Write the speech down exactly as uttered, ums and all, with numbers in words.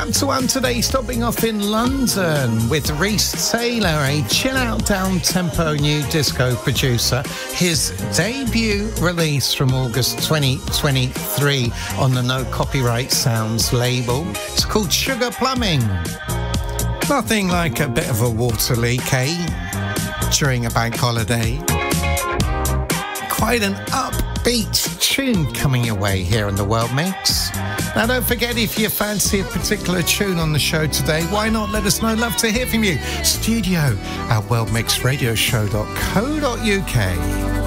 Chapter One today, stopping off in London with Reese Taylor, a chill-out, down-tempo new disco producer. His debut release from August twenty twenty-three on the No Copyright Sounds label. It's called Sugar Plumbing. Nothing like a bit of a water leak, eh? During a bank holiday. Quite an upbeat tune coming your way here on the World Mix. Now, don't forget, if you fancy a particular tune on the show today, why not let us know? Love to hear from you. Studio at world mix radio show dot co dot uk.